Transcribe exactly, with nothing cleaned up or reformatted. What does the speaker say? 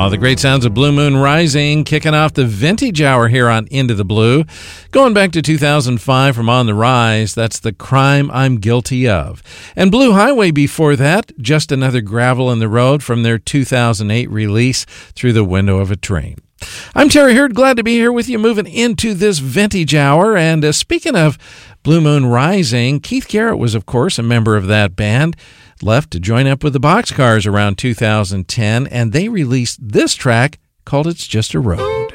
Oh, the great sounds of Blue Moon Rising, kicking off the Vintage Hour here on Into the Blue. Going back to two thousand five from On the Rise, that's The Crime I'm Guilty Of. And Blue Highway before that, Just Another Gravel in the Road from their two thousand eight release, Through the Window of a Train. I'm Terry Hurd, glad to be here with you moving into this Vintage Hour. And uh, speaking of Blue Moon Rising, Keith Garrett was, of course, a member of that band, left to join up with the Boxcars around two thousand ten, and they released this track called It's Just a Road.